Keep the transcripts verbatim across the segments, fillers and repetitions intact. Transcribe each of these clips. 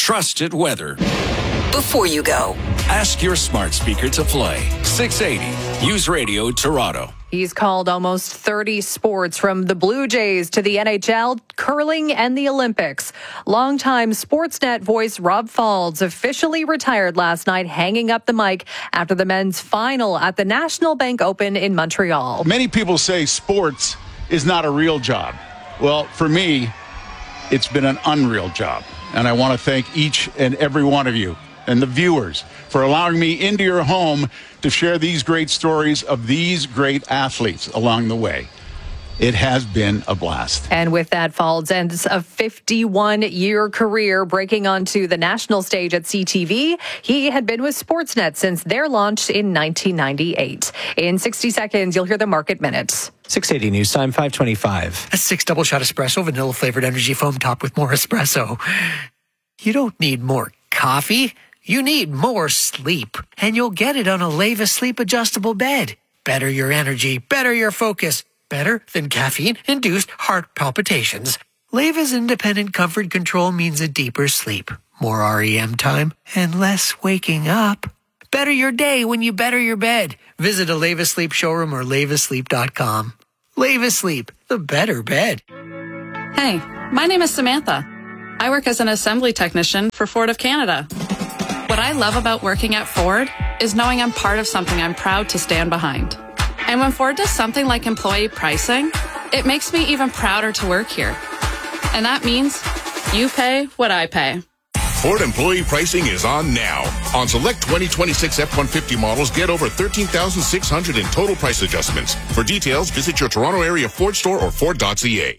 trusted weather. Before you go, ask your smart speaker to play six eighty News Radio Toronto. He's called almost thirty sports, from the Blue Jays to the N H L, curling, and the Olympics. Longtime Sportsnet voice Rob Faulds officially retired last night, hanging up the mic after the men's final at the National Bank Open in Montreal. Many people say sports is not a real job. Well, for me, it's been an unreal job. And I want to thank each and every one of you and the viewers for allowing me into your home to share these great stories of these great athletes along the way. It has been a blast. And with that, Faulds ends a fifty-one-year career breaking onto the national stage at C T V. He had been with Sportsnet since their launch in nineteen ninety-eight. In sixty seconds, you'll hear the Market Minutes. six eighty News Time, five twenty-five. A six double shot espresso, vanilla flavored energy foam topped with more espresso. You don't need more coffee. You need more sleep. And you'll get it on a Leva Sleep adjustable bed. Better your energy, better your focus. Better than caffeine-induced heart palpitations. Leva's independent comfort control means a deeper sleep, more R E M time, and less waking up. Better your day when you better your bed. Visit a Leva Sleep showroom or leva sleep dot com. Leva Sleep, the better bed. Hey, my name is Samantha. I work as an assembly technician for Ford of Canada. What I love about working at Ford is knowing I'm part of something I'm proud to stand behind. And when Ford does something like employee pricing, it makes me even prouder to work here. And that means you pay what I pay. Ford employee pricing is on now. On select twenty twenty-six F one fifty models, get over thirteen thousand six hundred in total price adjustments. For details, visit your Toronto area Ford store or Ford dot C A.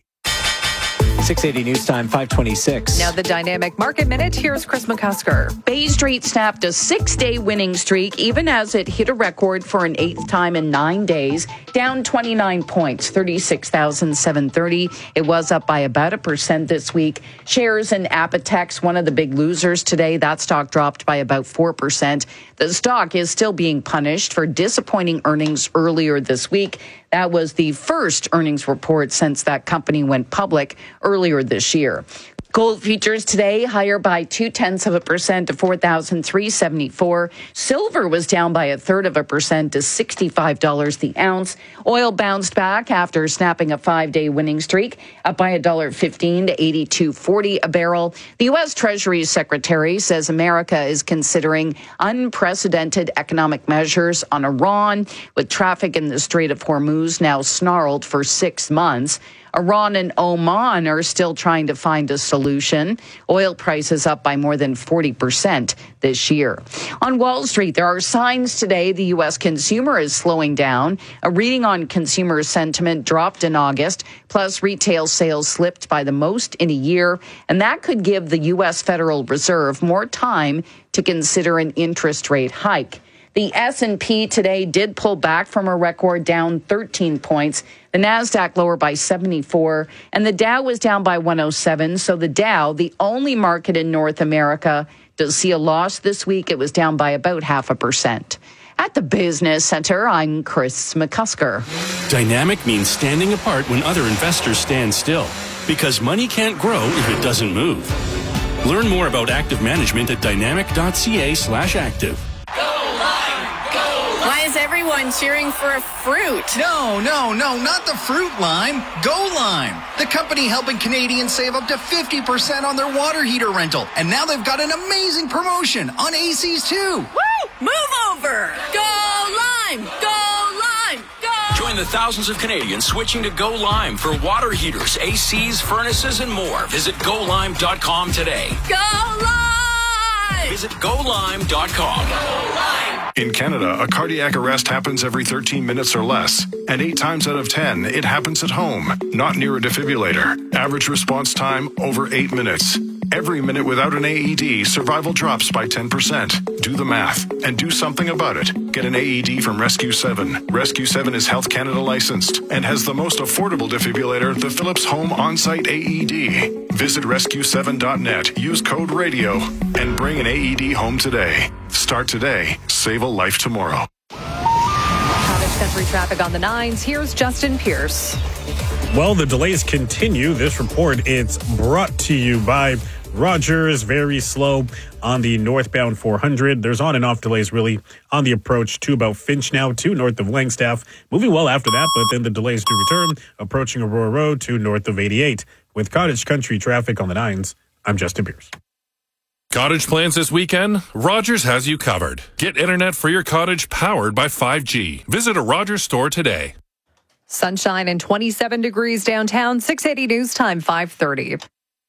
six eighty News Time, five twenty-six. Now the Dynamic Market Minute. Here's Chris McCusker. Bay Street snapped a six-day winning streak, even as it hit a record for an eighth time in nine days, down twenty-nine points, thirty-six thousand seven hundred thirty. It was up by about a percent this week. Shares in Apotex, one of the big losers today, that stock dropped by about four percent. The stock is still being punished for disappointing earnings earlier this week. That was the first earnings report since that company went public earlier this year. Gold futures today higher by two-tenths of a percent to four thousand three hundred seventy-four dollars. Silver was down by a third of a percent to sixty-five dollars the ounce. Oil bounced back after snapping a five-day winning streak, up by one dollar fifteen to eighty-two forty a barrel. The U S Treasury Secretary says America is considering unprecedented economic measures on Iran, with traffic in the Strait of Hormuz now snarled for six months. Iran and Oman are still trying to find a solution. Oil prices up by more than forty percent this year. On Wall Street, there are signs today the U S consumer is slowing down. A reading on consumer sentiment dropped in August, plus retail sales slipped by the most in a year, and that could give the U S Federal Reserve more time to consider an interest rate hike. The S and P today did pull back from a record, down thirteen points. The NASDAQ lower by seventy-four, and the Dow was down by one oh seven. So the Dow, the only market in North America, does see a loss this week. It was down by about half a percent. At the Business Center, I'm Chris McCusker. Dynamic means standing apart when other investors stand still, because money can't grow if it doesn't move. Learn more about active management at dynamic.ca slash active. Why is everyone cheering for a fruit? No, no, no, not the fruit lime. Go Lime, the company helping Canadians save up to fifty percent on their water heater rental. And now they've got an amazing promotion on A Cs too. Woo! Move over! Go Lime! Go Lime! Go! Join the thousands of Canadians switching to Go Lime for water heaters, A Cs, furnaces, and more. Visit go lime dot com today. Go Lime! Visit go lime dot com. Go Lime! In Canada, a cardiac arrest happens every thirteen minutes or less, and eight times out of ten, it happens at home, not near a defibrillator. Average response time, over eight minutes. Every minute without an A E D, survival drops by ten percent. Do the math, and do something about it. Get an A E D from Rescue seven. Rescue seven is Health Canada licensed, and has the most affordable defibrillator, the Philips Home On-Site A E D. Visit rescue seven dot net, use code RADIO, and bring an A E D home today. Start today, save a life tomorrow. Cottage Country traffic on the nines. Here's Justin Pierce. Well, the delays continue. This report, it's brought to you by Rogers, very slow on the northbound four hundred. There's on and off delays really on the approach to about Finch now to north of Langstaff. Moving well after that, but then the delays do return, approaching Aurora Road to north of eighty-eight. With Cottage Country traffic on the nines, I'm Justin Pierce. Cottage plans this weekend? Rogers has you covered. Get internet for your cottage powered by five G. Visit a Rogers store today. Sunshine and twenty-seven degrees downtown. six eighty News Time, five thirty.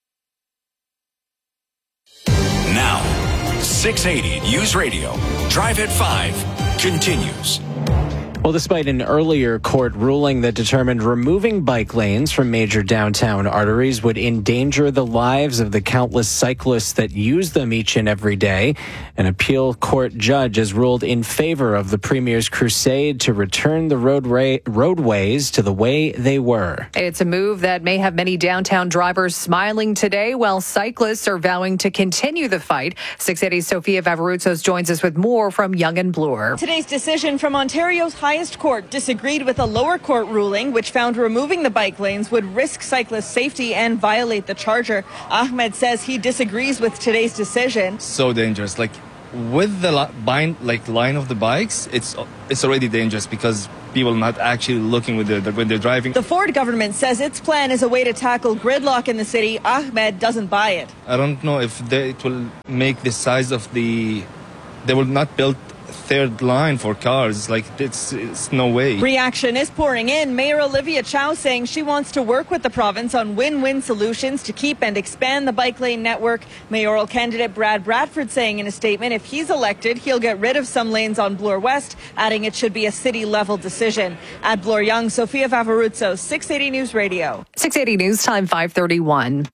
Now, six eighty News Radio, Drive at five, continues. Well, despite an earlier court ruling that determined removing bike lanes from major downtown arteries would endanger the lives of the countless cyclists that use them each and every day, an appeal court judge has ruled in favor of the Premier's crusade to return the roadway, roadways to the way they were. It's a move that may have many downtown drivers smiling today, while cyclists are vowing to continue the fight. six eighty's Sophia Vavaruzos joins us with more from Young and Bloor. Today's decision from Ontario's highest court disagreed with a lower court ruling which found removing the bike lanes would risk cyclist safety and violate the charter. Ahmed says he disagrees with today's decision. So dangerous. Like with the li- bind, like line of the bikes, it's it's already dangerous because people are not actually looking with the, when they're driving. The Ford government says its plan is a way to tackle gridlock in the city. Ahmed doesn't buy it. I don't know if they, it will make the size of the. They will not build third line for cars. Like it's, it's no way. Reaction is pouring in. Mayor Olivia Chow saying she wants to work with the province on win-win solutions to keep and expand the bike lane network. Mayoral candidate Brad Bradford saying in a statement if he's elected, he'll get rid of some lanes on Bloor West, adding it should be a city-level decision. At Bloor Young, Sophia Vavaruzzo, six eighty News Radio. six eighty News Time, five thirty-one.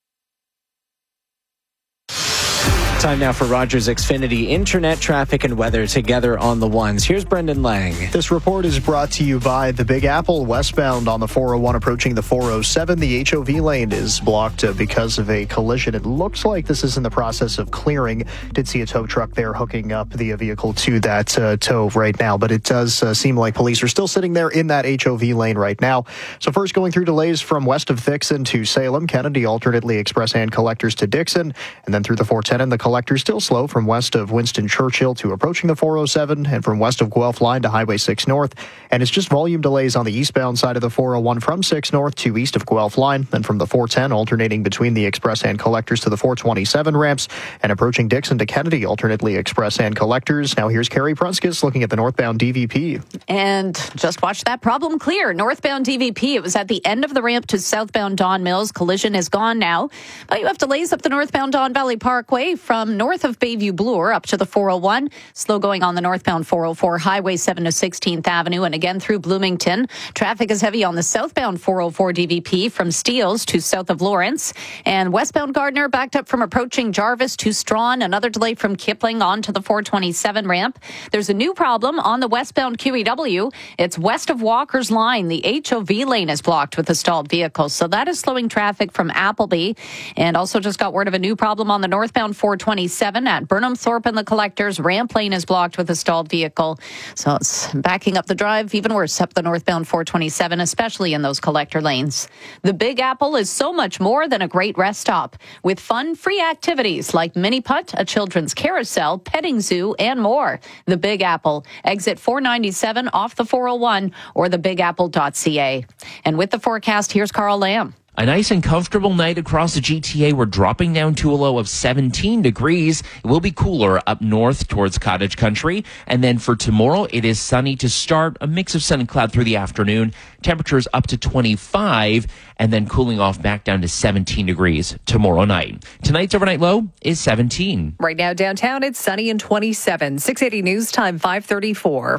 Time now for Rogers Xfinity internet, traffic, and weather together on the ones. Here's Brendan Lang. This report is brought to you by the Big Apple. Westbound on the four oh one approaching the four oh seven. The H O V lane is blocked uh, because of a collision. It looks like this is in the process of clearing. Did see a tow truck there hooking up the vehicle to that uh, tow right now, but it does uh, seem like police are still sitting there in that H O V lane right now. So first going through delays from west of Dixon to Salem, Kennedy alternately express and collectors to Dixon, and then through the four ten and the collectors still slow from west of Winston Churchill to approaching the four oh seven, and from west of Guelph line to Highway six North. And it's just volume delays on the eastbound side of the four oh one from six North to east of Guelph line, and from the four ten alternating between the express and collectors to the four twenty-seven ramps, and approaching Dixon to Kennedy alternately express and collectors. Now here's Carrie Prunskis looking at the northbound D V P. And just watch that problem clear. Northbound D V P, it was at the end of the ramp to southbound Don Mills. Collision is gone now, but you have delays up the northbound Don Valley Parkway from north of Bayview Bloor up to the four oh one. Slow going on the northbound four oh four, Highway seven to sixteenth Avenue, and again through Bloomington. Traffic is heavy on the southbound four oh four D V P from Steeles to south of Lawrence. And westbound Gardner backed up from approaching Jarvis to Strawn. Another delay from Kipling on to the four twenty-seven ramp. There's a new problem on the westbound Q E W. It's west of Walker's Line. The H O V lane is blocked with a stalled vehicle. So that is slowing traffic from Appleby. And also just got word of a new problem on the northbound four twenty-seven at Burnham Thorpe and the collectors. Ramp lane is blocked with a stalled vehicle. So it's backing up the drive even worse up the northbound four twenty-seven, especially in those collector lanes. The Big Apple is so much more than a great rest stop, with fun, free activities like mini putt, a children's carousel, petting zoo, and more. The Big Apple, exit four ninety-seven off the four oh one or the big apple dot c a. And with the forecast, here's Carl Lamb. A nice and comfortable night across the G T A. We're dropping down to a low of seventeen degrees. It will be cooler up north towards Cottage Country. And then for tomorrow, it is sunny to start, a mix of sun and cloud through the afternoon. Temperatures up to twenty-five, and then cooling off back down to seventeen degrees tomorrow night. Tonight's overnight low is seventeen. Right now downtown, it's sunny and twenty-seven. six eighty News Time, five thirty-four.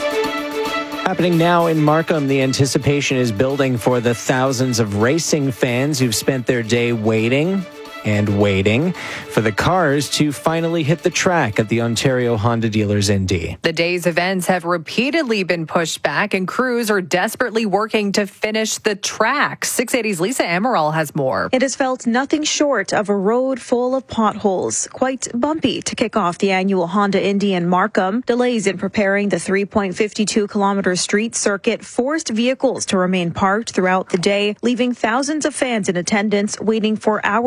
Happening now in Markham, the anticipation is building for the thousands of racing fans who've spent their day waiting and waiting for the cars to finally hit the track at the Ontario Honda Dealers Indy. The day's events have repeatedly been pushed back, and crews are desperately working to finish the track. six eighty's Lisa Amaral has more. It has felt nothing short of a road full of potholes. Quite bumpy to kick off the annual Honda Indy in Markham. Delays in preparing the three point five two kilometer street circuit forced vehicles to remain parked throughout the day, leaving thousands of fans in attendance waiting for hours to see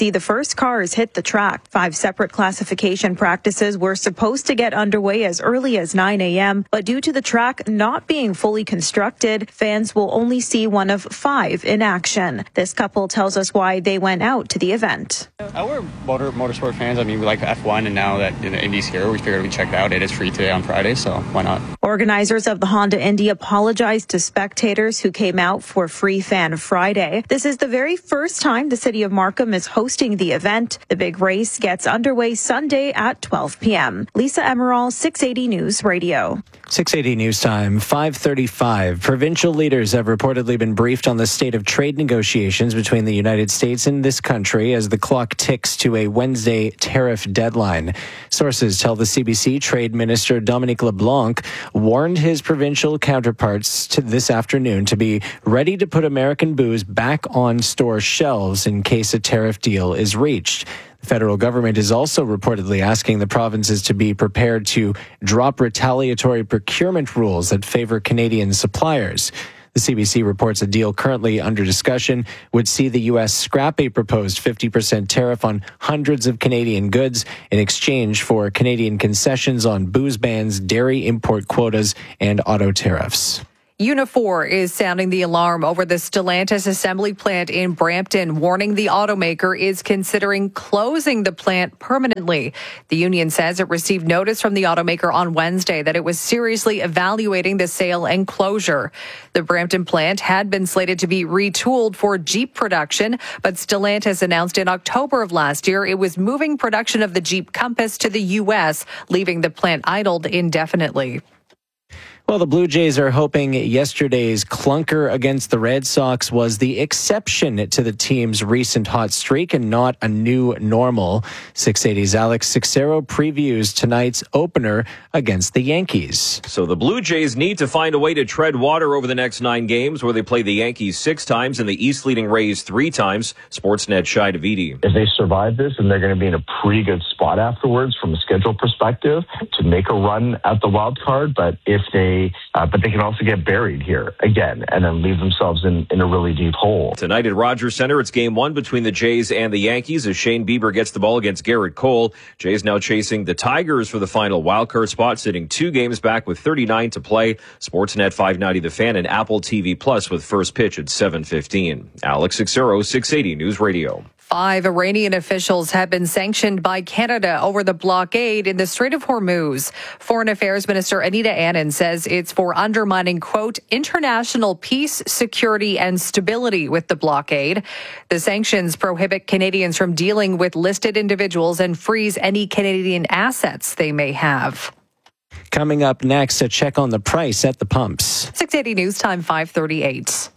see the first cars hit the track. Five separate classification practices were supposed to get underway as early as nine a.m., but due to the track not being fully constructed, fans will only see one of five in action. This couple tells us why they went out to the event. Uh, we're motor, motorsport fans. I mean, we like F one, and now that the Indy's here, we figured we'd check it out. It is free today on Friday, so why not? Organizers of the Honda Indy apologized to spectators who came out for Free Fan Friday. This is the very first time the city of Markham is hosting the event. The big race gets underway Sunday at twelve p.m. Lisa Emerald, six eighty News Radio. six eighty News Time, five thirty-five. Provincial leaders have reportedly been briefed on the state of trade negotiations between the United States and this country as the clock ticks to a Wednesday tariff deadline. Sources tell the C B C Trade Minister Dominic LeBlanc warned his provincial counterparts to this afternoon to be ready to put American booze back on store shelves in case a tariff deal is reached. The federal government is also reportedly asking the provinces to be prepared to drop retaliatory procurement rules that favor Canadian suppliers. The C B C reports a deal currently under discussion would see the U S scrap a proposed fifty percent tariff on hundreds of Canadian goods in exchange for Canadian concessions on booze bans, dairy import quotas, and auto tariffs. Unifor is sounding the alarm over the Stellantis assembly plant in Brampton, warning the automaker is considering closing the plant permanently. The union says it received notice from the automaker on Wednesday that it was seriously evaluating the sale and closure. The Brampton plant had been slated to be retooled for Jeep production, but Stellantis announced in October of last year it was moving production of the Jeep Compass to the U S, leaving the plant idled indefinitely. Well, the Blue Jays are hoping yesterday's clunker against the Red Sox was the exception to the team's recent hot streak and not a new normal. six eighty's Alex Cicero previews tonight's opener against the Yankees. So the Blue Jays need to find a way to tread water over the next nine games where they play the Yankees six times and the East leading Rays three times. Sportsnet Shai Davidi. If they survive this, and they're going to be in a pretty good spot afterwards from a schedule perspective to make a run at the wild card, but if they Uh, but they can also get buried here again and then leave themselves in, in a really deep hole. Tonight at Rogers Center, it's game one between the Jays and the Yankees as Shane Bieber gets the ball against Garrett Cole. Jays now chasing the Tigers for the final wildcard spot, sitting two games back with thirty-nine to play. Sportsnet five ninety The Fan and Apple T V Plus with first pitch at seven fifteen. Alex Cicero, six eighty News Radio. Five Iranian officials have been sanctioned by Canada over the blockade in the Strait of Hormuz. Foreign Affairs Minister Anita Anand says it's for undermining, quote, international peace, security, and stability with the blockade. The sanctions prohibit Canadians from dealing with listed individuals and freeze any Canadian assets they may have. Coming up next, a check on the price at the pumps. six eighty News Time, five thirty-eight.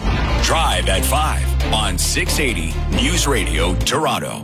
Drive at five on six eighty News Radio Toronto.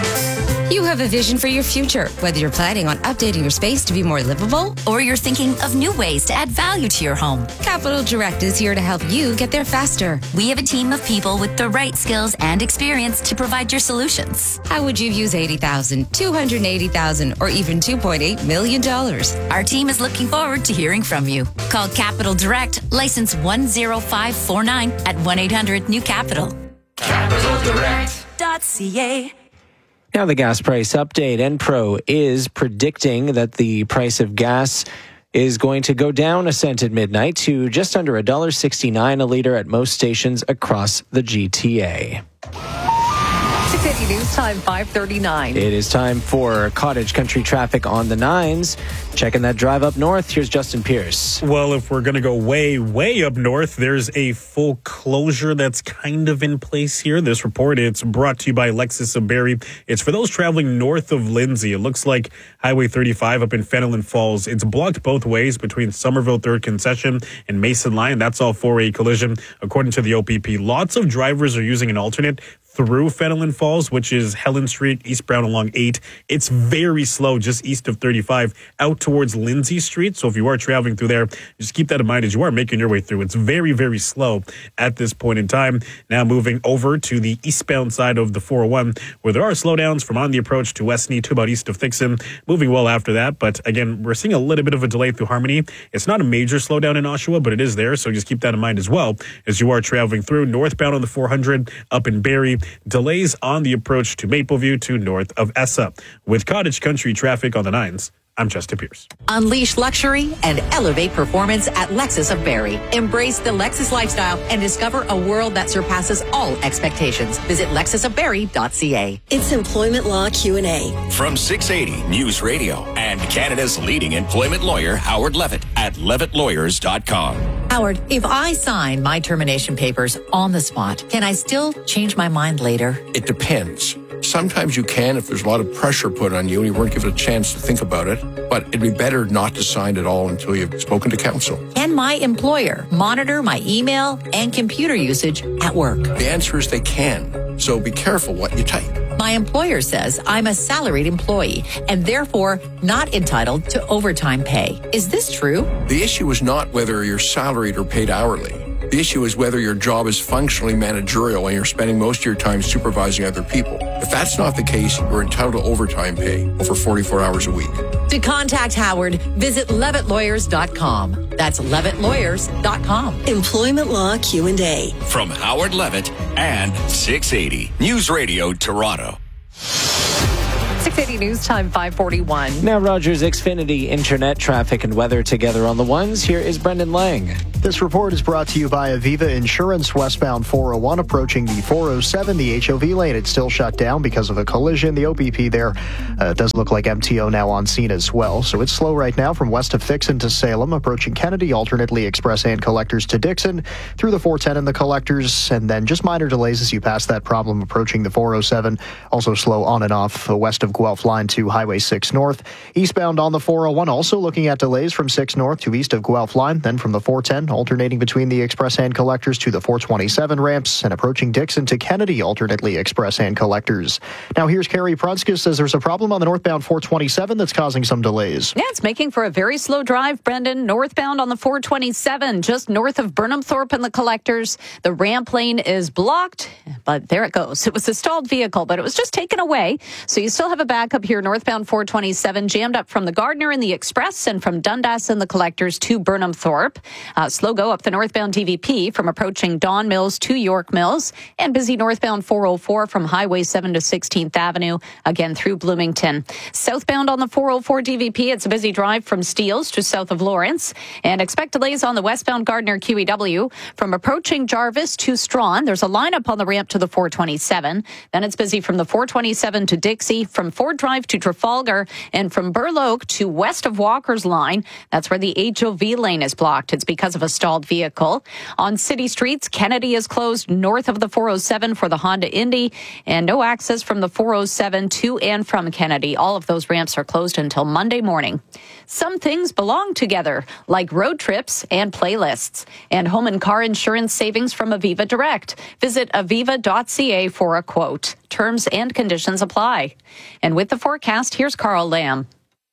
You have a vision for your future, whether you're planning on updating your space to be more livable or you're thinking of new ways to add value to your home. Capital Direct is here to help you get there faster. We have a team of people with the right skills and experience to provide your solutions. How would you use eighty thousand dollars, two hundred eighty thousand dollars, or even two point eight million dollars? Our team is looking forward to hearing from you. Call Capital Direct, license one zero five four nine at one eight hundred new capital. capital direct dot c a. Now the gas price update. Enpro is predicting that the price of gas is going to go down a cent at midnight to just under one dollar sixty-nine a liter at most stations across the G T A. six eighty News Time, five thirty-nine. It is time for cottage country traffic on the nines. Checking that drive up north, here's Justin Pierce. Well, if we're going to go way, way up north, there's a full closure that's kind of in place here. This report, it's brought to you by Lexus of Barrie. It's for those traveling north of Lindsay. It looks like Highway thirty-five up in Fenelon Falls. It's blocked both ways between Somerville third Concession and Mason Line. That's all for a collision, according to the O P P. Lots of drivers are using an alternate through Fenelon Falls, which is Helen Street, East Brown along eight. It's very slow just east of thirty-five out towards Lindsay Street. So if you are traveling through there, just keep that in mind as you are making your way through. It's very, very slow at this point in time. Now moving over to the eastbound side of the four oh one, where there are slowdowns from on the approach to Westney to about east of Thixon. Moving well after that. But again, we're seeing a little bit of a delay through Harmony. It's not a major slowdown in Oshawa, but it is there. So just keep that in mind as well as you are traveling through. Northbound on the four hundred up in Barrie. delays on the approach to Mapleview to north of Essa. With Cottage Country traffic on the nines, I'm Justin Pierce. Unleash luxury and elevate performance at Lexus of Barrie. Embrace the Lexus lifestyle and discover a world that surpasses all expectations. Visit lexus of barrie dot c a. It's Employment Law Q and A. From six eighty News Radio and Canada's leading employment lawyer, Howard Levitt, at levitt lawyers dot com. Howard, if I sign my termination papers on the spot, can I still change my mind later? It depends. Sometimes you can if there's a lot of pressure put on you and you weren't given a chance to think about it, but it'd be better not to sign at all until you've spoken to counsel. Can my employer monitor my email and computer usage at work? The answer is they can, so be careful what you type. My employer says I'm a salaried employee and therefore not entitled to overtime pay. Is this true? The issue is not whether you're salaried or paid hourly. The issue is whether your job is functionally managerial and you're spending most of your time supervising other people. If that's not the case, you're entitled to overtime pay over forty-four hours a week. To contact Howard, visit levitt lawyers dot com. That's levitt lawyers dot com. Employment Law Q and A. From Howard Levitt and six eighty News Radio Toronto. six eighty News Time, five forty-one. Now Rogers Xfinity internet traffic and weather together on the ones. Here is Brendan Lang. This report is brought to you by Aviva Insurance, westbound four oh one approaching the four oh seven, the H O V lane. It's still shut down because of a collision. The O B P there uh, does look like M T O now on scene as well. So it's slow right now from west of Thixon to Salem, approaching Kennedy, alternately express and collectors to Dixon, through the four ten and the collectors, and then just minor delays as you pass that problem approaching the four oh seven. Also slow on and off uh, west of Guelph line to Highway six North. Eastbound on the four oh one, also looking at delays from six North to east of Guelph line, then from the four ten, alternating between the express and collectors to the four twenty-seven ramps, and approaching Dixon to Kennedy, alternately express and collectors. Now here's Carrie Prunskis, says there's a problem on the northbound four twenty-seven that's causing some delays. Yeah, it's making for a very slow drive, Brendan. Northbound on the four twenty-seven, just north of Burnhamthorpe and the collectors. The ramp lane is blocked, but there it goes. It was a stalled vehicle, but it was just taken away. So you still have a backup here, northbound four twenty-seven, jammed up from the Gardner and the Express and from Dundas and the collectors to Burnhamthorpe. Uh, slow go up the northbound D V P from approaching Don Mills to York Mills, and busy northbound four oh four from Highway seven to sixteenth Avenue, again through Bloomington. Southbound on the four oh four D V P, it's a busy drive from Steeles to south of Lawrence, and expect delays on the westbound Gardner Q E W from approaching Jarvis to Strawn. There's a lineup on the ramp to the four twenty-seven. Then it's busy from the four twenty-seven to Dixie, from Ford Drive to Trafalgar, and from Burloak to west of Walker's Line. That's where the H O V lane is blocked. It's because of a stalled vehicle. On city streets, Kennedy is closed north of the four oh seven for the Honda Indy, and no access from the four oh seven to and from Kennedy. All of those ramps are closed until Monday morning. Some things belong together, like road trips and playlists, and home and car insurance savings from Aviva Direct. Visit aviva dot c a for a quote. Terms and conditions apply. And with the forecast, here's Carl Lamb.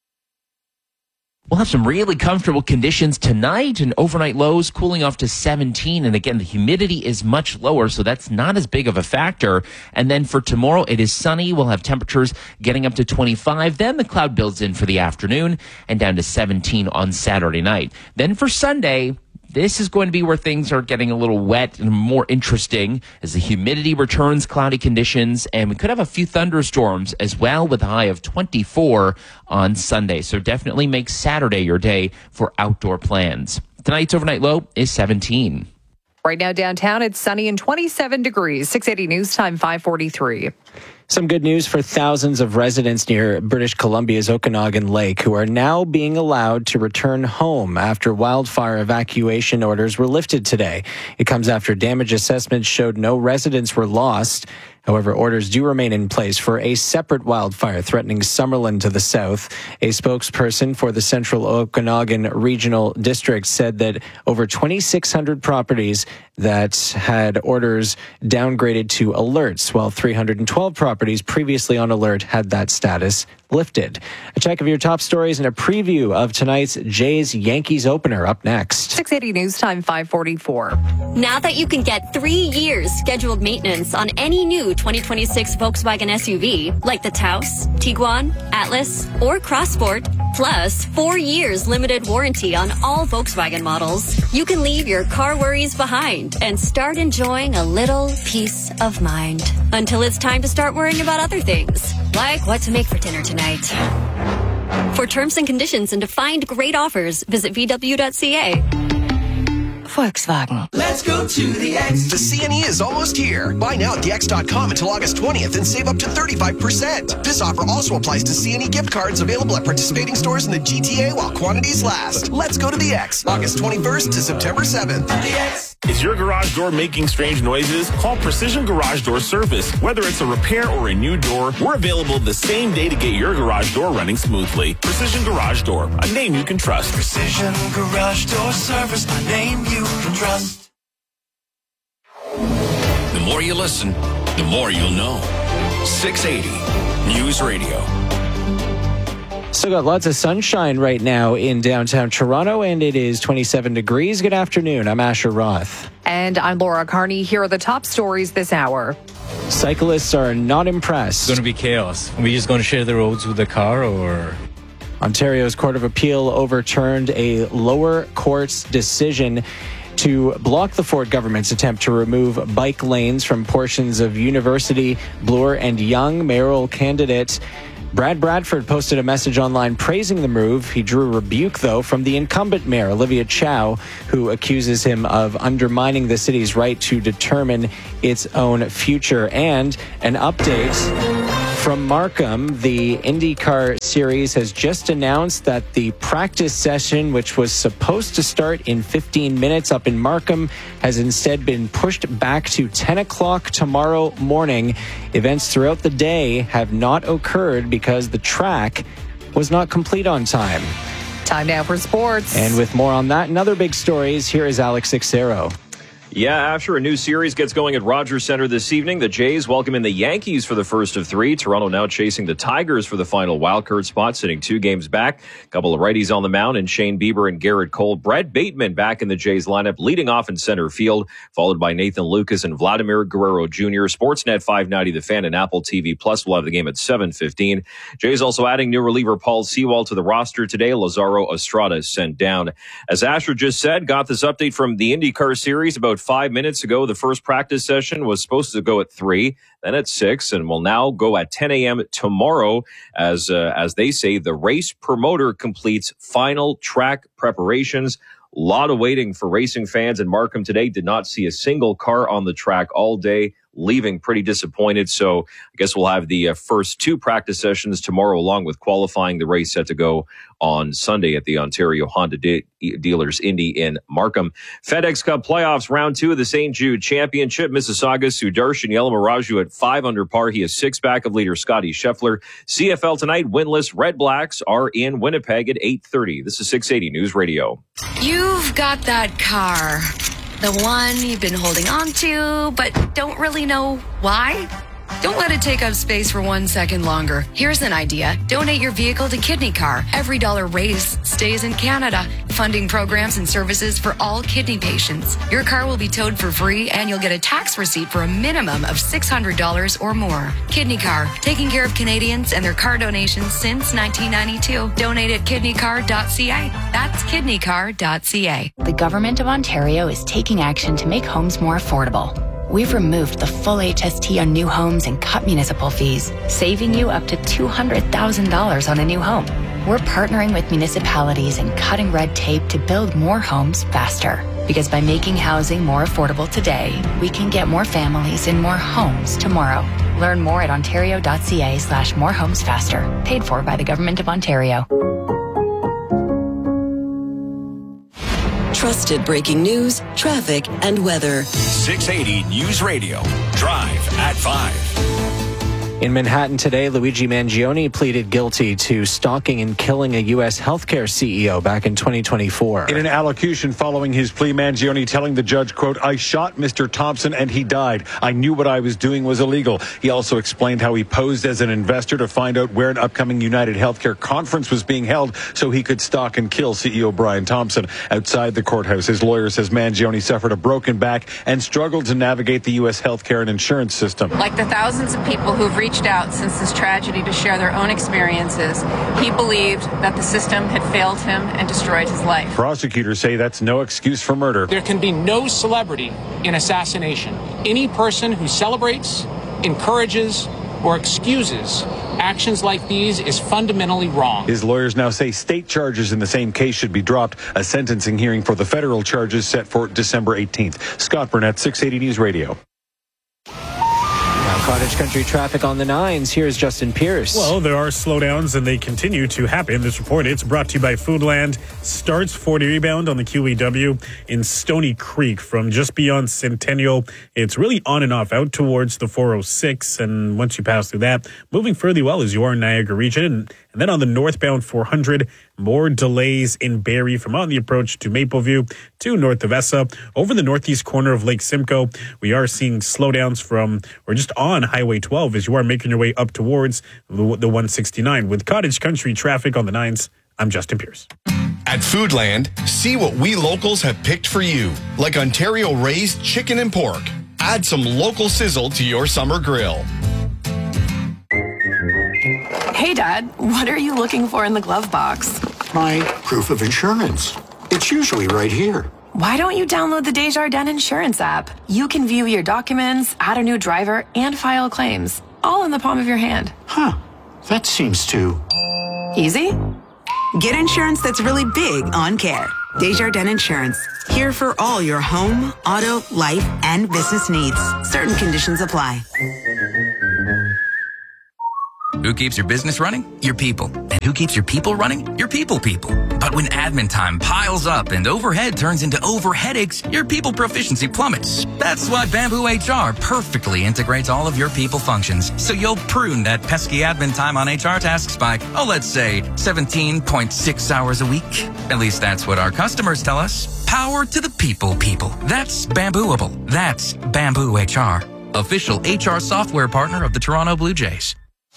We'll have some really comfortable conditions tonight, and overnight lows cooling off to seventeen. And again, the humidity is much lower, so that's not as big of a factor. And then for tomorrow, it is sunny. We'll have temperatures getting up to twenty-five. Then the cloud builds in for the afternoon and down to seventeen on Saturday night. Then for Sunday, this is going to be where things are getting a little wet and more interesting as the humidity returns, cloudy conditions, and we could have a few thunderstorms as well with a high of twenty-four on Sunday. So definitely make Saturday your day for outdoor plans. Tonight's overnight low is seventeen. Right now downtown, it's sunny and twenty-seven degrees. six eighty News Time, five forty-three. Some good news for thousands of residents near British Columbia's Okanagan Lake who are now being allowed to return home after wildfire evacuation orders were lifted today. It comes after damage assessments showed no residents were lost. However, orders do remain in place for a separate wildfire threatening Summerlin to the south. A spokesperson for the Central Okanagan Regional District said that over twenty-six hundred properties that had orders downgraded to alerts, while three hundred twelve properties previously on alert had that status lifted. A check of your top stories and a preview of tonight's Jays Yankees opener up next. six eighty News Time, five forty-four. Now that you can get three years scheduled maintenance on any new twenty twenty-six Volkswagen S U V, like the Taos, Tiguan, Atlas, or Crossport, plus four years limited warranty on all Volkswagen models, you can leave your car worries behind and start enjoying a little peace of mind. Until it's time to start worrying about other things, like what to make for dinner tonight. For terms and conditions and to find great offers, visit V W dot C A. Volkswagen. Let's go to the X. The C N E is almost here. Buy now at the X dot com until August twentieth and save up to thirty-five percent. This offer also applies to C N E gift cards available at participating stores in the G T A while quantities last. Let's go to the X. August twenty-first to September seventh. The X. Is your garage door making strange noises? Call Precision Garage Door Service. Whether it's a repair or a new door, we're available the same day to get your garage door running smoothly. Precision Garage Door, a name you can trust. Precision Garage Door Service, a name you can trust. The more you listen, the more you'll know. six eighty News Radio. Still got lots of sunshine right now in downtown Toronto, and it is twenty-seven degrees. Good afternoon. I'm Asher Roth. And I'm Laura Carney. Here are the top stories this hour. Cyclists are not impressed. It's going to be chaos. Are we just going to share the roads with the car, or... Ontario's Court of Appeal overturned a lower court's decision to block the Ford government's attempt to remove bike lanes from portions of University, Bloor and Yonge. Mayoral candidate Brad Bradford posted a message online praising the move. He drew rebuke, though, from the incumbent mayor, Olivia Chow, who accuses him of undermining the city's right to determine its own future. And an update from Markham. The IndyCar Series has just announced that the practice session, which was supposed to start in fifteen minutes up in Markham, has instead been pushed back to ten o'clock tomorrow morning. Events throughout the day have not occurred because the track was not complete on time. Time now for sports. And with more on that and other big stories, here is Alex Ixero. Yeah, after a new series gets going at Rogers Centre this evening, the Jays welcome in the Yankees for the first of three. Toronto now chasing the Tigers for the final wildcard spot, sitting two games back. A couple of righties on the mound, and Shane Bieber and Garrett Cole. Brett Bateman back in the Jays lineup, leading off in center field, followed by Nathan Lucas and Vladimir Guerrero Junior Sportsnet five ninety, The Fan, and Apple T V Plus will have the game at seven fifteen. Jays also adding new reliever Paul Sewald to the roster today. Lazaro Estrada is sent down. As Asher just said, got this update from the IndyCar Series about five minutes ago. The first practice session was supposed to go at three, then at six, and will now go at ten a.m. tomorrow as uh, as they say the race promoter completes final track preparations. A lot of waiting for racing fans in Markham today. Did not see a single car on the track all day, leaving pretty disappointed. So I guess we'll have the uh, first two practice sessions tomorrow, along with qualifying. The race set to go on Sunday at the Ontario Honda De- Dealers Indy in Markham. FedEx Cup playoffs, round two of the Saint Jude Championship. Mississauga's Sudarshan Yalamaraju at five under par. He is six back of leader Scotty Scheffler. C F L tonight, winless Red Blacks are in Winnipeg at eight thirty. This is six eighty News Radio. You've got that car. The one you've been holding on to, but don't really know why? Don't let it take up space for one second longer. Here's an idea. Donate your vehicle to Kidney Car. Every dollar raised stays in Canada, funding programs and services for all kidney patients. Your car will be towed for free, and you'll get a tax receipt for a minimum of six hundred dollars or more. Kidney Car, taking care of Canadians and their car donations since nineteen ninety-two. Donate at kidney car dot c a. That's kidney car dot c a. The Government of Ontario is taking action to make homes more affordable. We've removed the full H S T on new homes and cut municipal fees, saving you up to two hundred thousand dollars on a new home. We're partnering with municipalities and cutting red tape to build more homes faster. Because by making housing more affordable today, we can get more families in more homes tomorrow. Learn more at ontario dot c a slash more homes faster. Paid for by the Government of Ontario. Trusted breaking news, traffic, and weather. six eighty News Radio. Drive at five. In Manhattan today, Luigi Mangione pleaded guilty to stalking and killing a U S healthcare C E O back in twenty twenty-four. In an allocution following his plea, Mangione telling the judge, quote, "I shot Mister Thompson and he died. I knew what I was doing was illegal." He also explained how he posed as an investor to find out where an upcoming United Healthcare conference was being held so he could stalk and kill C E O Brian Thompson. Outside the courthouse, his lawyer says Mangione suffered a broken back and struggled to navigate the U S healthcare and insurance system. Like the thousands of people who've reached out since this tragedy to share their own experiences, he believed that the system had failed him and destroyed his life. Prosecutors say that's no excuse for murder. There can be no celebrity in assassination. Any person who celebrates encourages, or excuses actions like these is fundamentally wrong. His lawyers now say state charges in the same case should be dropped. A sentencing hearing for the federal charges set for December eighteenth. Scott Burnett, six eighty News Radio. Now, Cottage Country traffic on the nines. Here's Justin Pierce. Well, there are slowdowns, and they continue to happen. This report, it's brought to you by Foodland. Starts forty rebound on the Q E W in Stony Creek from just beyond Centennial. It's really on and off out towards the four oh six, and once you pass through that, moving fairly well as you are in Niagara region. And, and then on the northbound four hundred, more delays in Barrie from on the approach to Mapleview to north of Essa. Over the northeast corner of Lake Simcoe, we are seeing slowdowns from, or just on Highway twelve as you are making your way up towards the, the one sixty-nine. With Cottage Country traffic on the nines, I'm Justin Pierce. At Foodland, see what we locals have picked for you, like Ontario-raised chicken and pork. Add some local sizzle to your summer grill. Hey, Dad, what are you looking for in the glove box? My proof of insurance. It's usually right here. Why don't you download the Desjardins Insurance app? You can view your documents, add a new driver, and file claims, all in the palm of your hand. Huh, that seems too... easy? Get insurance that's really big on care. Desjardins Insurance. Here for all your home, auto, life, and business needs. Certain conditions apply. Who keeps your business running? Your people. And who keeps your people running? Your people people. But when admin time piles up and overhead turns into over headaches, your people proficiency plummets. That's why Bamboo H R perfectly integrates all of your people functions, so you'll prune that pesky admin time on H R tasks by, oh, let's say seventeen point six hours a week. At least that's what our customers tell us. Power to the people people. That's Bambooable. That's Bamboo H R. Official H R software partner of the Toronto Blue Jays.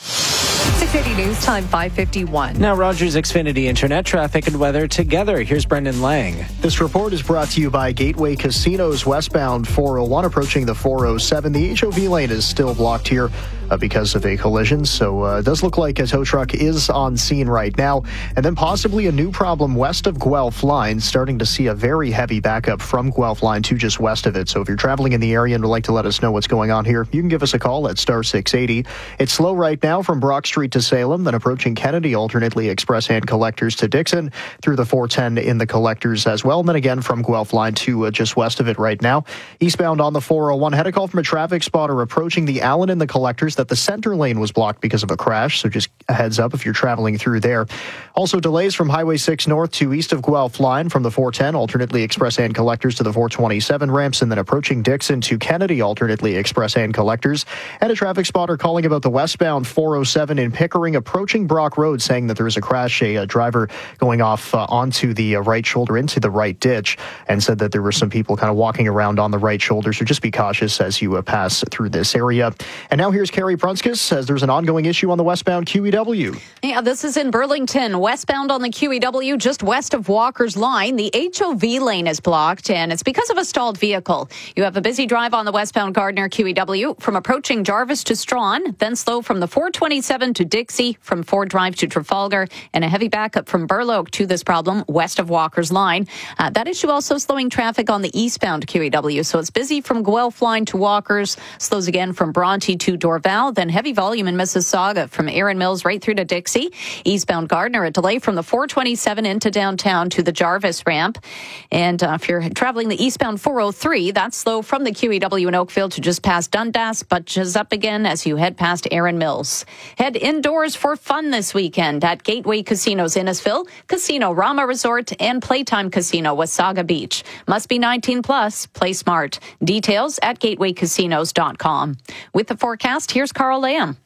six eighty News Time, five fifty-one. Now, Rogers Xfinity Internet traffic and weather together. Here's Brendan Lang. This report is brought to you by Gateway Casinos westbound four oh one approaching the four oh seven. The H O V lane is still blocked here uh, because of a collision, so uh, it does look like a tow truck is on scene right now. And then possibly a new problem west of Guelph Line, starting to see a very heavy backup from Guelph Line to just west of it. So if you're traveling in the area and would like to let us know what's going on here, you can give us a call at star six eighty. It's slow right now from Brock Street to Salem, then approaching Kennedy, alternately express and collectors to Dixon, through the four ten in the collectors as well, and then again from Guelph Line to uh, just west of it right now. Eastbound on the four oh one, had a call from a traffic spotter approaching the Allen in the collectors that the center lane was blocked because of a crash, so just a heads up if you're traveling through there. Also delays from Highway six north to east of Guelph Line from the four ten, alternately express and collectors to the four twenty-seven ramps, and then approaching Dixon to Kennedy, alternately express and collectors. And a traffic spotter calling about the westbound four oh seven in Pickering approaching Brock Road, saying that there was a crash, a, a driver going off uh, onto the uh, right shoulder into the right ditch, and said that there were some people kind of walking around on the right shoulder, so just be cautious as you uh, pass through this area. And now here's Carrie Prunskis, says there's an ongoing issue on the westbound Q E W. Yeah, this is in Burlington, westbound on the Q E W, just west of Walker's Line. The H O V lane is blocked, and it's because of a stalled vehicle. You have a busy drive on the westbound Gardner Q E W from approaching Jarvis to Strawn, then slow from the four twenty-seven to Dixie, from Ford Drive to Trafalgar, and a heavy backup from Burloak to this problem west of Walker's Line. Uh, that issue also slowing traffic on the eastbound Q E W, so it's busy from Guelph Line to Walker's, slows again from Bronte to Dorval, then heavy volume in Mississauga from Erin Mills right through to Dixie. Eastbound Gardner, a delay from the four twenty-seven into downtown to the Jarvis ramp. And uh, if you're traveling the eastbound four oh three, that's slow from the Q E W in Oakville to just past Dundas, but just up again as you head past Erin Mills. Head indoors for fun this weekend at Gateway Casinos Innisfil, Casino Rama Resort, and Playtime Casino Wasaga Beach. Must be nineteen plus. Play smart. Details at gateway casinos dot com. With the forecast, here's Carl Lamb.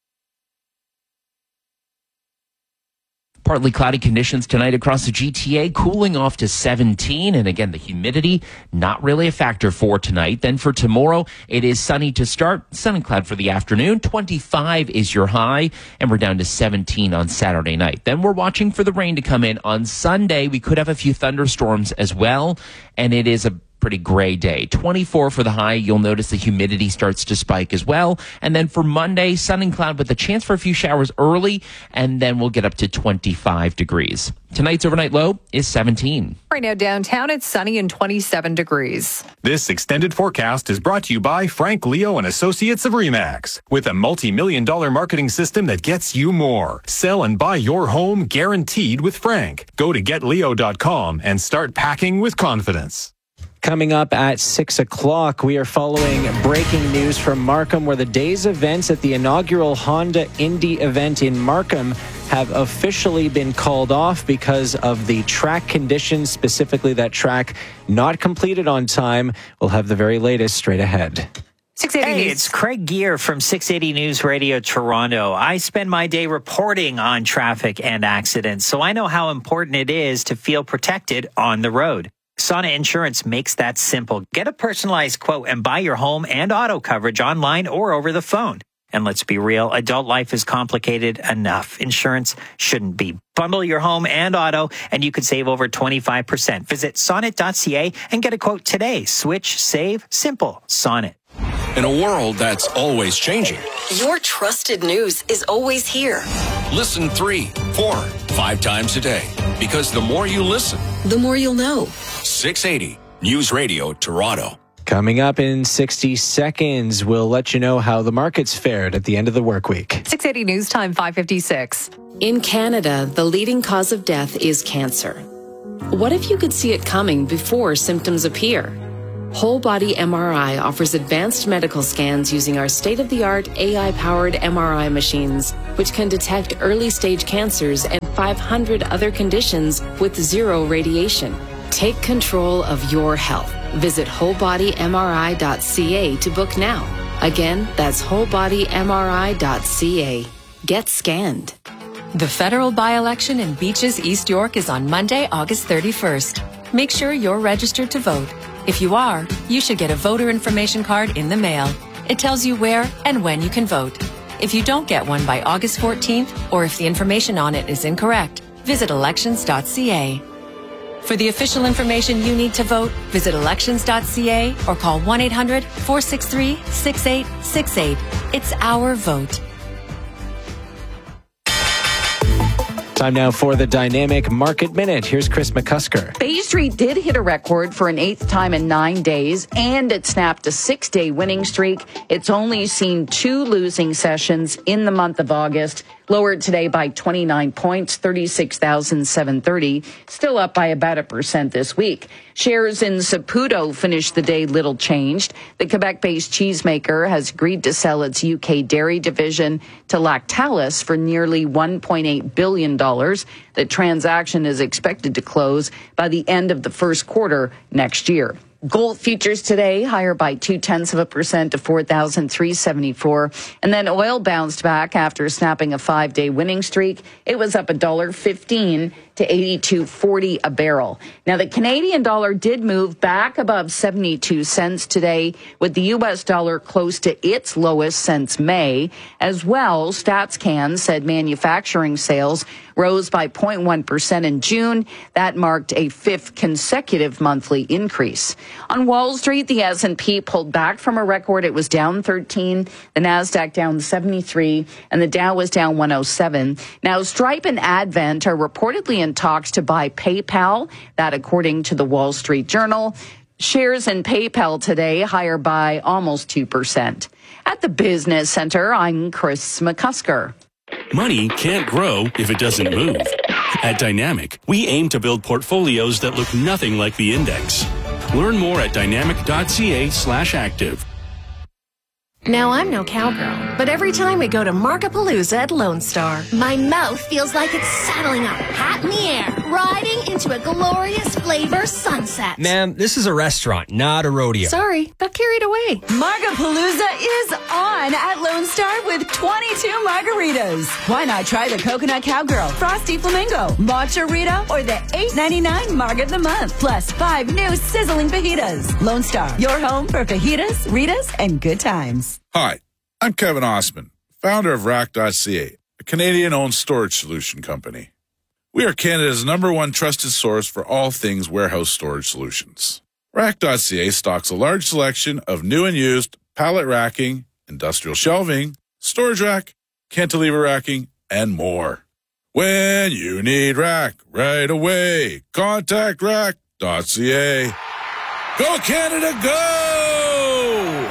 Partly cloudy conditions tonight across the G T A, cooling off to seventeen. And again, the humidity, not really a factor for tonight. Then for tomorrow, it is sunny to start, sun and cloud for the afternoon. twenty-five is your high, and we're down to seventeen on Saturday night. Then we're watching for the rain to come in on Sunday. We could have a few thunderstorms as well, and it is a pretty gray day. twenty-four for the high. You'll notice the humidity starts to spike as well. And then for Monday, sun and cloud with a chance for a few showers early, and then we'll get up to twenty-five degrees. Tonight's overnight low is seventeen. Right now downtown, it's sunny and twenty-seven degrees. This extended forecast is brought to you by Frank Leo and Associates of Remax. With a multi-million dollar marketing system that gets you more. Sell and buy your home guaranteed with Frank. Go to get leo dot com and start packing with confidence. Coming up at six o'clock, we are following breaking news from Markham, where the day's events at the inaugural Honda Indy event in Markham have officially been called off because of the track conditions, specifically that track not completed on time. We'll have the very latest straight ahead. six eighty Hey, News. it's Craig Gear from six eighty News Radio Toronto. I spend my day reporting on traffic and accidents, so I know how important it is to feel protected on the road. Sonnet Insurance makes that simple. Get a personalized quote and buy your home and auto coverage online or over the phone. And let's be real, adult life is complicated enough. Insurance shouldn't be. Bundle your home and auto, and you could save over twenty-five percent. Visit sonnet dot c a and get a quote today. Switch, save, simple. Sonnet. In a world that's always changing, Your trusted news is always here. listen three, four, five times a day. Because the more you listen, The more you'll know. six eighty News Radio Toronto. Coming up in sixty seconds, we'll let you know how the markets fared at the end of the work week. six eighty News Time, five fifty-six. In Canada, the leading cause of death is cancer. What if you could see it coming before symptoms appear? Whole Body M R I offers advanced medical scans using our state-of-the-art A I-powered M R I machines, which can detect early-stage cancers and five hundred other conditions with zero radiation. Take control of your health. Visit whole body m r i dot c a to book now. Again, that's whole body m r i dot c a. Get scanned. The federal by-election in Beaches, East York is on Monday, August thirty-first. Make sure you're registered to vote. If you are, you should get a voter information card in the mail. It tells you where and when you can vote. If you don't get one by August fourteenth, or if the information on it is incorrect, visit elections dot c a. For the official information you need to vote, visit elections dot c a or call one eight hundred four six three six eight six eight. It's our vote. Time now for the Dynamic Market Minute. Here's Chris McCusker. Bay Street did hit a record for an eighth time in nine days, and it snapped a six-day winning streak. It's only seen two losing sessions in the month of August. Lowered today by twenty-nine points, thirty-six thousand seven hundred thirty, still up by about a percent this week. Shares in Saputo finished the day little changed. The Quebec-based cheesemaker has agreed to sell its U K dairy division to Lactalis for nearly one point eight billion dollars. The transaction is expected to close by the end of the first quarter next year. Gold futures today higher by two tenths of a percent to four thousand three hundred seventy-four. And then oil bounced back after snapping a five-day winning streak. It was up one dollar fifteen to eighty-two forty a barrel. Now, the Canadian dollar did move back above seventy-two cents today, with the U S dollar close to its lowest since May. As well, StatsCan said manufacturing sales rose by zero point one percent in June. That marked a fifth consecutive monthly increase. On Wall Street, the S and P pulled back from a record. It was down thirteen, the NASDAQ down seventy-three, and the Dow was down one oh seven. Now, Stripe and Advent are reportedly in talks to buy PayPal, that according to the Wall Street Journal. Shares in PayPal today higher by almost two percent. At the Business Center, I'm Chris McCusker. Money can't grow if it doesn't move. At Dynamic, we aim to build portfolios that look nothing like the index. Learn more at dynamic dot c a slash active. Now, I'm no cowgirl, but every time we go to Markapalooza at Lone Star, my mouth feels like it's saddling up, hat in the air, riding into a glorious flavor sunset. Ma'am, this is a restaurant, not a rodeo. Sorry, got carried away. Markapalooza is on at Lone Star with twenty-two margaritas. Why not try the Coconut Cowgirl, Frosty Flamingo, Matcha Rita, or the eight ninety-nine Marg of the Month, plus five new sizzling fajitas. Lone Star, your home for fajitas, Ritas, and good times. Hi, I'm Kevin Osman, founder of Rack dot c a, a Canadian-owned storage solution company. We are Canada's number one trusted source for all things warehouse storage solutions. Rack dot C A stocks a large selection of new and used pallet racking, industrial shelving, storage rack, cantilever racking, and more. When you need rack right away, contact rack dot C A. Go Canada, go!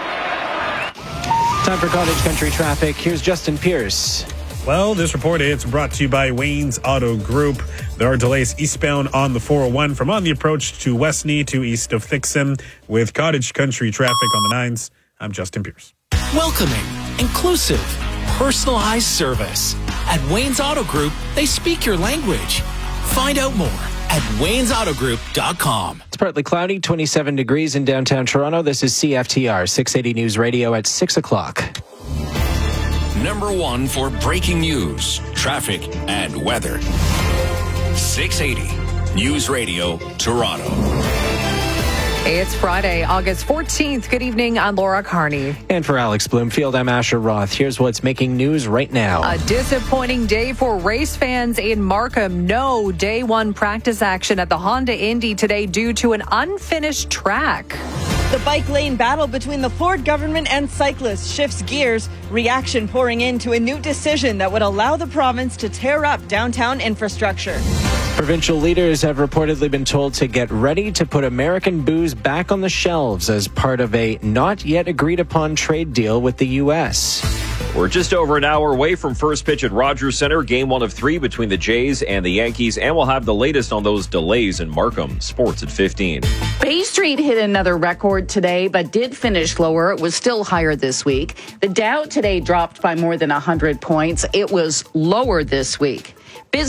Time for Cottage Country traffic. Here's Justin Pierce. Well, this report is brought to you by Wayne's Auto Group. There are delays eastbound on the four oh one from on the approach to Westney to east of Thixon. With Cottage Country traffic on the nines, I'm Justin Pierce. Welcoming, inclusive, personalized service. At Wayne's Auto Group, they speak your language. Find out more at waynes auto group dot com. It's partly cloudy, twenty-seven degrees in downtown Toronto. This is C F T R, six eighty News Radio at six o'clock. Number one for breaking news, traffic, and weather. six eighty News Radio, Toronto. It's Friday, August fourteenth. Good evening. I'm Laura Carney. And for Alex Bloomfield, I'm Asher Roth. Here's what's making news right now. A disappointing day for race fans in Markham. No day one practice action at the Honda Indy today due to an unfinished track. The bike lane battle between the Ford government and cyclists shifts gears, reaction pouring into a new decision that would allow the province to tear up downtown infrastructure. Provincial leaders have reportedly been told to get ready to put American booze back on the shelves as part of a not yet agreed upon trade deal with the U S. We're just over an hour away from first pitch at Rogers Center, game one of three between the Jays and the Yankees, and we'll have the latest on those delays in Markham. Sports at fifteen. Bay Street hit another record today, but did finish lower. It was still higher this week. The Dow today dropped by more than one hundred points. It was lower this week.